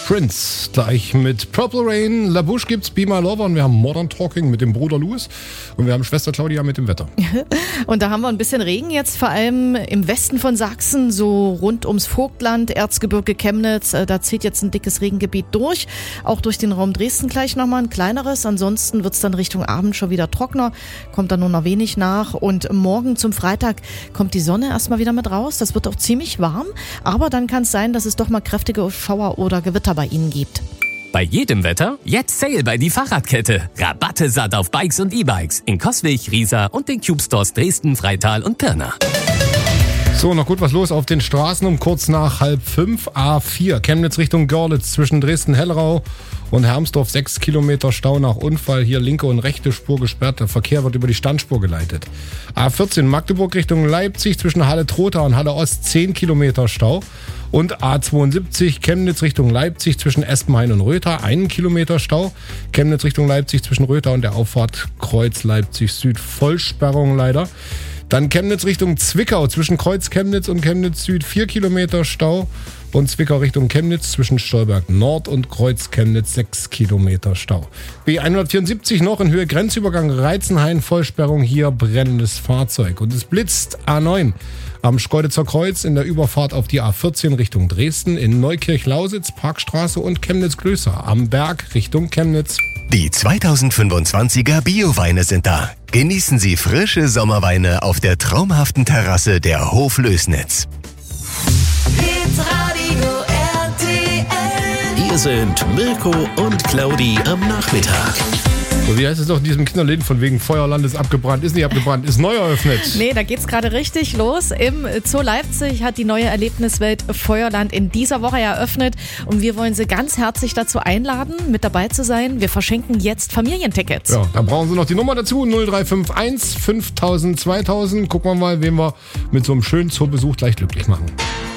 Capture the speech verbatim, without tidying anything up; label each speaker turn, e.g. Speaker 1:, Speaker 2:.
Speaker 1: Prince. Gleich mit Purple Rain, La Bouche gibt's, Be My Lover und wir haben Modern Talking mit dem Bruder Louis und wir haben Schwester Claudia mit dem Wetter.
Speaker 2: Und da haben wir ein bisschen Regen jetzt, vor allem im Westen von Sachsen, so rund ums Vogtland, Erzgebirge, Chemnitz. Da zieht jetzt ein dickes Regengebiet durch. Auch durch den Raum Dresden gleich nochmal ein kleineres. Ansonsten wird's dann Richtung Abend schon wieder trockener, kommt dann nur noch wenig nach. Und morgen zum Freitag kommt die Sonne erstmal wieder mit raus. Das wird auch ziemlich warm, aber dann kann es sein, dass es doch mal kräftige Schauer oder Gewitter bei Ihnen gibt.
Speaker 3: Bei jedem Wetter jetzt Sale bei die Fahrradkette. Rabatte satt auf Bikes und E-Bikes in Coswig, Riesa und den Cube Stores Dresden, Freital und Pirna.
Speaker 1: So, noch gut was los auf den Straßen um kurz nach halb fünf. A vier, Chemnitz Richtung Görlitz zwischen Dresden-Hellrau und Hermsdorf. Sechs Kilometer Stau nach Unfall. Hier linke und rechte Spur gesperrt. Der Verkehr wird über die Standspur geleitet. A vierzehn, Magdeburg Richtung Leipzig zwischen Halle-Trotha und Halle-Ost. Zehn Kilometer Stau. Und A zweiundsiebzig, Chemnitz Richtung Leipzig zwischen Espenhain und Rötha. Einen Kilometer Stau. Chemnitz Richtung Leipzig zwischen Rötha und der Auffahrt Kreuz Leipzig Süd. Vollsperrung leider. Dann Chemnitz Richtung Zwickau, zwischen Kreuz Chemnitz und Chemnitz Süd vier Kilometer Stau. Und Zwickau Richtung Chemnitz, zwischen Stolberg Nord und Kreuz Chemnitz sechs Kilometer Stau. B hundertvierundsiebzig noch in Höhe Grenzübergang Reizenhain, Vollsperrung, hier brennendes Fahrzeug. Und es blitzt A neun am Schkeuditzer Kreuz in der Überfahrt auf die A vierzehn Richtung Dresden, in Neukirch-Lausitz, Parkstraße und Chemnitz-Klößer am Berg Richtung Chemnitz.
Speaker 4: Die zweitausendfünfundzwanziger Bio-Weine sind da. Genießen Sie frische Sommerweine auf der traumhaften Terrasse der Hoflößnitz.
Speaker 5: Hitradio R T L.
Speaker 6: Hier sind Mirko und Claudi am Nachmittag.
Speaker 1: So, wie heißt es doch in diesem Kinderlied von wegen Feuerland ist abgebrannt, ist nicht abgebrannt, ist neu eröffnet.
Speaker 2: Nee, da geht's gerade richtig los. Im Zoo Leipzig hat die neue Erlebniswelt Feuerland in dieser Woche eröffnet und wir wollen Sie ganz herzlich dazu einladen, mit dabei zu sein. Wir verschenken jetzt Familientickets.
Speaker 1: Ja, da brauchen Sie noch die Nummer dazu, null drei fünf eins fünftausend zweitausend. Gucken wir mal, wen wir mit so einem schönen Zoobesuch gleich glücklich machen.